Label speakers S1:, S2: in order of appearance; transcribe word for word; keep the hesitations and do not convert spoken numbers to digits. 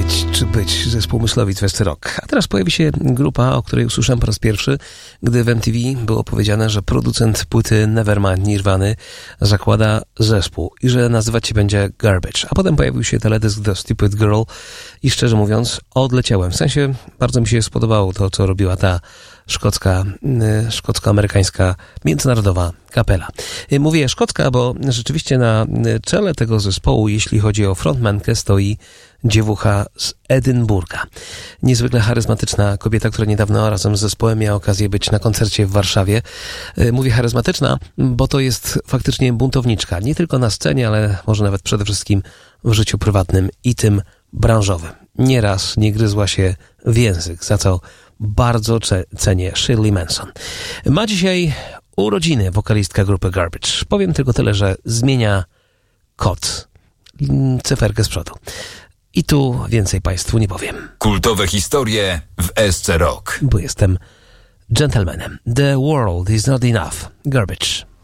S1: mieć czy być zespół Myslowic Westy Rock. A teraz pojawi się grupa, o której usłyszałem po raz pierwszy, gdy w M T V było powiedziane, że producent płyty Nevermind Nirvany zakłada zespół i że nazywać się będzie Garbage. A potem pojawił się teledysk The Stupid Girl i szczerze mówiąc odleciałem. W sensie bardzo mi się spodobało to, co robiła ta szkocka, y, szkocko-amerykańska międzynarodowa kapela. Y, mówię szkocka, bo rzeczywiście na czele tego zespołu, jeśli chodzi o frontmankę, stoi dziewucha z Edynburga. Niezwykle charyzmatyczna kobieta, która niedawno razem z zespołem miała okazję być na koncercie w Warszawie. Y, mówię charyzmatyczna, bo to jest faktycznie buntowniczka. Nie tylko na scenie, ale może nawet przede wszystkim w życiu prywatnym i tym branżowym. Nieraz nie gryzła się w język, za co bardzo cenię Shirley Manson. Ma dzisiaj urodziny wokalistka grupy Garbage. Powiem tylko tyle, że zmienia kod, cyferkę z przodu. I tu więcej Państwu nie powiem.
S2: Kultowe historie w S C Rock.
S1: Bo jestem gentlemanem. The world is not enough. Garbage.